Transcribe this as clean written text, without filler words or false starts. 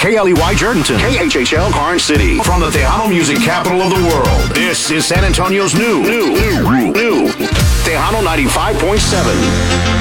KLEY Jordanton. KHHL Karnes City. From the Tejano music capital of the world, this is San Antonio's new Tejano 95.7.